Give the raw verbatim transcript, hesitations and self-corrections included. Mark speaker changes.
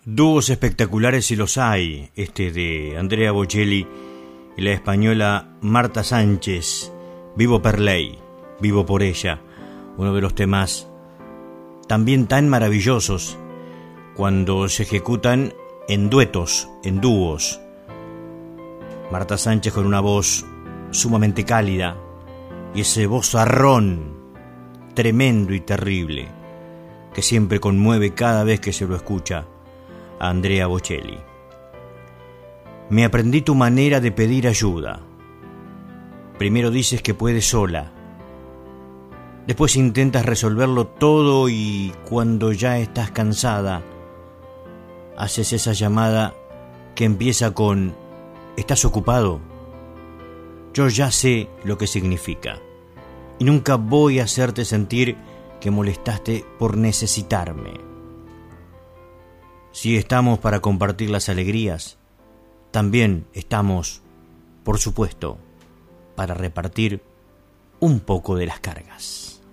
Speaker 1: Dúos espectaculares si los hay, este de Andrea Bocelli y la española Marta Sánchez, Vivo per lei, vivo por ella, uno de los temas también tan maravillosos cuando se ejecutan en duetos, en dúos. Marta Sánchez con una voz sumamente cálida y ese vozarrón tremendo y terrible que siempre conmueve cada vez que se lo escucha a Andrea Bocelli. Me aprendí tu manera de pedir ayuda. Primero dices que puedes sola, después intentas resolverlo todo y cuando ya estás cansada haces esa llamada que empieza con ¿estás ocupado? Yo ya sé lo que significa y nunca voy a hacerte sentir que molestaste por necesitarme. Si estamos para compartir las alegrías, también estamos, por supuesto, para repartir un poco de las cargas.